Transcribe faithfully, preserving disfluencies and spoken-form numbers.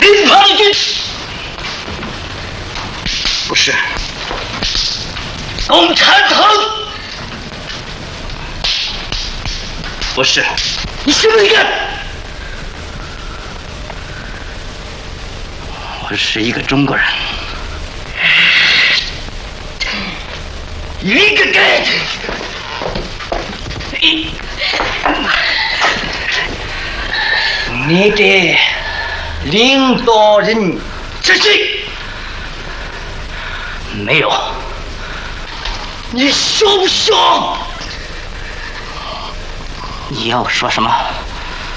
林叛军？不是。共产党？不是。你是哪个？我是一个中国人。一个给。一。你的领导人是谁？没有。你说不说？你要说什么？